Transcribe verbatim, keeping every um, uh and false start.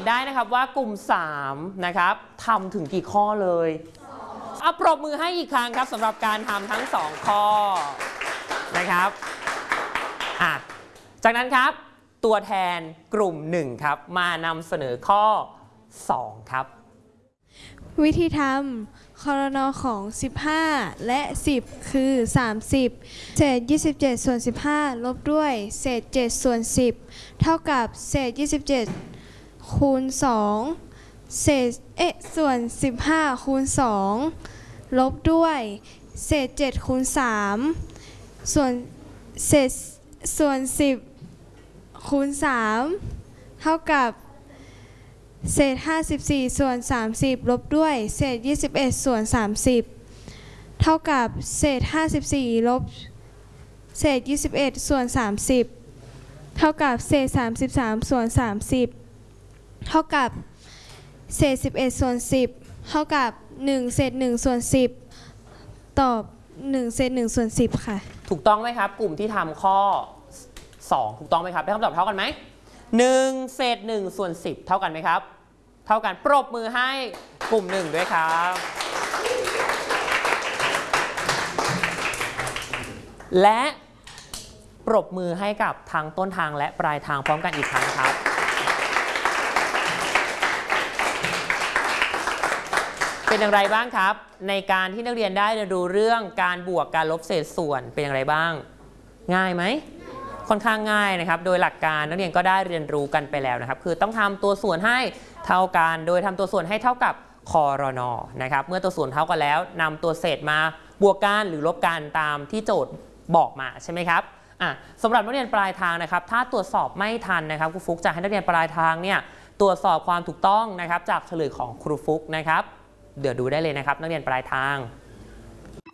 ได้นะครับว่ากลุ่มสามนะครับทำถึงกี่ข้อเลยเอาปรบมือให้อีกครั้งครับสำหรับการทำทั้งสองข้อนะครับอ่ะจากนั้นครับตัวแทนกลุ่มหนึ่งครับมานำเสนอข้อสองครับวิธีทำครน.ของสิบห้าและสิบคือสามสิบเศษยี่สิบเจ็ดส่วนสิบห้าลบด้วยเศษเจ็ดส่วนสิบเท่ากับเศษยี่สิบเจ็ดคูณสองเศษเอ๊ะส่วนสิบห้าคูณสองลบด้วยเศษเจ็ดคูณสามส่วนเศษส่วนสิบคูณสามเท่ากับเศษห้าสิบสี่ส่วนสามสิบลบด้วยเศษยี่สิบเอ็ดส่วนสามสิบเท่ากับเศษห้าสิบสี่ลบเศษยี่สิบเอ็ดส่วนสามสิบเท่ากับเศษสามสิบสามส่วนสามสิบเท่ากับเศษสิบเอ็ดส่วนสิบเท่ากับหนึ่งเศษหนึ่งส่วนสิบตอบหนึ่งเศษหนึ่งส่วนสิบค่ะถูกต้องไหมครับกลุ่มที่ทำข้อสองถูกต้องไหมครับได้คำตอบเท่ากันไหมหนึ่งเศษหนึ่งส่วนสิบเท่ากันไหมครับเท่ากันปรบมือให้กลุ่มหนึ่งด้วยครับและปรบมือให้กับทางต้นทางและปลายทางพร้อมกันอีกครั้งครับเป็นอย่างไรบ้างครับในการที่นักเรียนได้เรียนรู้เรื่องการบวกการลบเศษส่วนเป็นอย่างไรบ้างง่ายไหมค่อนข้างง่ายนะครับโดยหลักการนักเรียนก็ได้เรียนรู้กันไปแล้วนะครับคือต้องทำตัวส่วนให้เท่ากันโดยทำตัวส่วนให้เท่ากับครน.นะครับเมื่อตัวส่วนเท่ากันแล้วนำตัวเศษมาบวกกันหรือลบกันตามที่โจทย์บอกมาใช่ไหมครับอ่ะสำหรับนักเรียนปลายทางนะครับถ้าตรวจสอบไม่ทันนะครับครูฟุกจะให้นักเรียนปลายทางเนี่ยตรวจสอบความถูกต้องนะครับจากเฉลยของครูฟุกนะครับเดี๋ยวดูได้เลยนะครับนักเรียนปลายทาง